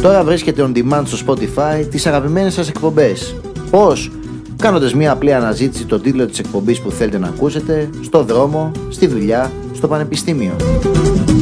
Τώρα βρίσκεται on demand στο Spotify τις αγαπημένες σας εκπομπές. Πώς? Κάνοντας μια απλή αναζήτηση τον τίτλο της εκπομπής που θέλετε να ακούσετε, στο δρόμο, στη δουλειά, στο πανεπιστήμιο.